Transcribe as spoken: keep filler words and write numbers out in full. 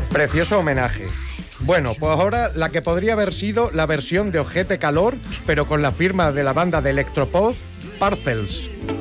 Precioso homenaje. Bueno, pues ahora la que podría haber sido la versión de Ojete Calor, pero con la firma de la banda de electropop, Parcels.